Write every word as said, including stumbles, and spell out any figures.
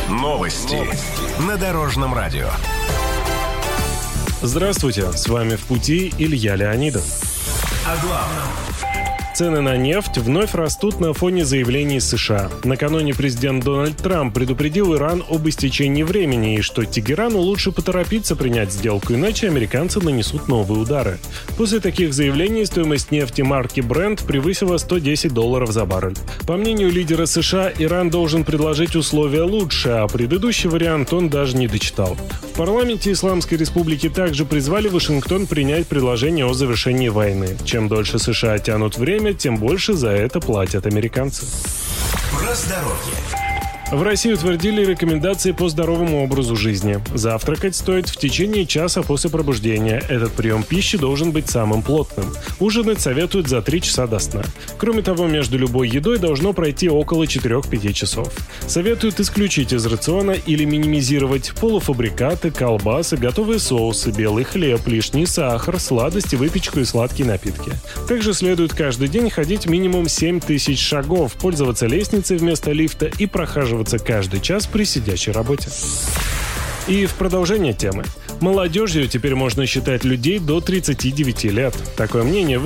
Новости на Дорожном радио. Здравствуйте, с вами «В пути» Илья Леонидов. О главном. Цены на нефть вновь растут на фоне заявлений США. Накануне президент Дональд Трамп предупредил Иран об истечении времени и что Тегерану лучше поторопиться принять сделку, иначе американцы нанесут новые удары. После таких заявлений стоимость нефти марки Brent превысила сто десять долларов за баррель. По мнению лидера США, Иран должен предложить условия лучше, а предыдущий вариант он даже не дочитал. В парламенте Исламской Республики также призвали Вашингтон принять предложение о завершении войны. Чем дольше США тянут время, тем больше за это платят американцы. Про здоровье. В России утвердили рекомендации по здоровому образу жизни. Завтракать стоит в течение часа после пробуждения. Этот прием пищи должен быть самым плотным. Ужинать советуют за три часа до сна. Кроме того, между любой едой должно пройти около четыре-пять часов. Советуют исключить из рациона или минимизировать полуфабрикаты, колбасы, готовые соусы, белый хлеб, лишний сахар, сладости, выпечку и сладкие напитки. Также следует каждый день ходить минимум семь тысяч шагов, пользоваться лестницей вместо лифта и прохаживаться каждый час при сидячей работе. И в продолжение темы. Молодежью теперь можно считать людей до тридцати девяти лет. Такое мнение